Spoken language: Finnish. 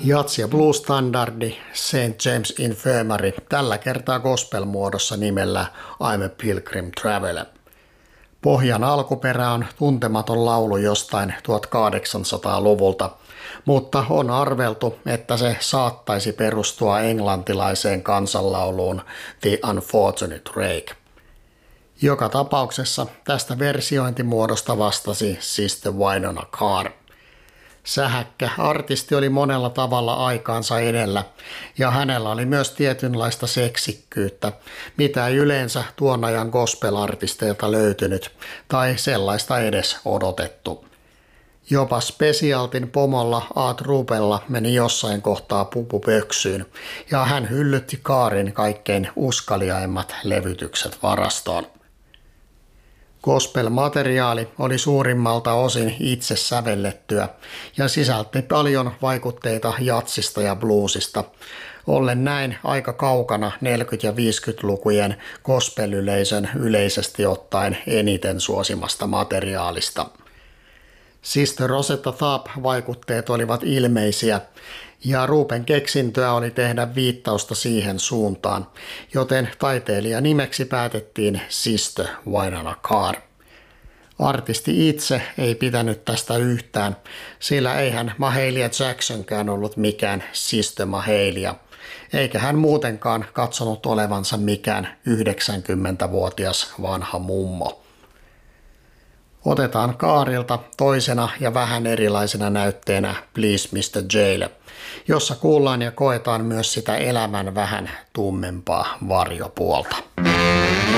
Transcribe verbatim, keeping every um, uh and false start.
Jats- ja blues-standardi Saint James Infirmary, tällä kertaa gospel-muodossa nimellä I'm a Pilgrim Traveler. Pohjan alkuperä on tuntematon laulu jostain tuhatkahdeksansataaluvulta, mutta on arveltu, että se saattaisi perustua englantilaiseen kansanlauluun The Unfortunate Rake. Joka tapauksessa tästä versiointimuodosta vastasi Sister Wynona Carr. Sähäkkä artisti oli monella tavalla aikaansa edellä ja hänellä oli myös tietynlaista seksikkyyttä, mitä ei yleensä tuon ajan gospel-artisteilta löytynyt tai sellaista edes odotettu. Jopa Specialtin pomolla Art Rubella meni jossain kohtaa pupu pöksyyn ja hän hyllytti Carrin kaikkein uskaliaimmat levytykset varastoon. Gospel-materiaali oli suurimmalta osin itse sävellettyä ja sisälti paljon vaikutteita jatsista ja bluesista, ollen näin aika kaukana neljäkymmentä- ja viisikymmentälukujen gospel-yleisön yleisesti ottaen eniten suosimasta materiaalista. Sister Rosetta Tharpe-vaikutteet olivat ilmeisiä ja Ruben keksintöä oli tehdä viittausta siihen suuntaan, joten taiteilijan nimeksi päätettiin Sister Wynona Carr. Artisti itse ei pitänyt tästä yhtään, sillä eihän Mahalia Jacksonkään ollut mikään Sister Mahalia, eikä hän muutenkaan katsonut olevansa mikään yhdeksänkymmentävuotias vanha mummo. Otetaan Carrilta toisena ja vähän erilaisena näytteenä Please mister Jail, jossa kuullaan ja koetaan myös sitä elämän vähän tummempaa varjopuolta.